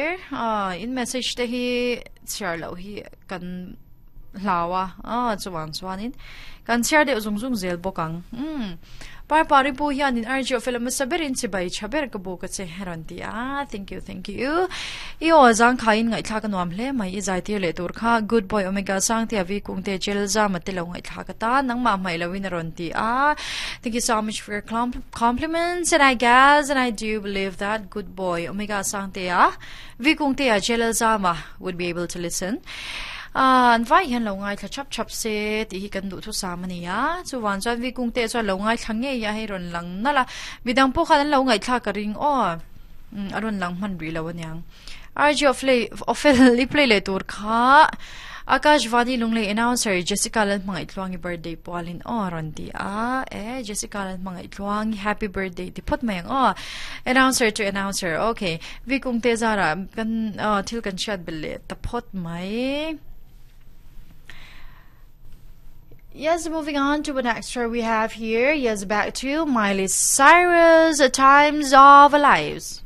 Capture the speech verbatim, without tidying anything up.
here. Ah, in message te hi share lo hi kan hlawa. Ah, chuan chuan in kan share de zung zung zel bokang. Hmm. Par pari po yan in R G O film saberin si bay chaber ka bukat si heranti. Ah, thank you, thank you. Iyo zang kain nga itlakan wamle may izay tiyo le turka. Good boy omega sang ti avi kung te jelza matilaw nga itlakata nang mamay lawin na ronti. Ah, thank you so much for your compliments and I guess and I do believe that good boy omega sang ti ah vi kung te jelza ma would be able to listen. Ah, an vai hian lo ngai thla chap chap se ti hi kan du thu samani ya chuwan chuan vi kung te chu lo ngai thlange ya he ron lang nala bidang po khan lo ngai thla ka ring o aron lang man ri lo anyang R G of play officially play le tur kha Akash Vani lungle announcer Jessica lan mga itluangi birthday po alin o ron ti ah eh Jessica lan mga itluangi happy birthday ti pot mayang o announcer to announcer okay vi kung te zara kan uh, til kan chat bele ta pot mai. Yes, moving on to an extra we have here. Yes, back to Miley Cyrus, Times of Our Lives.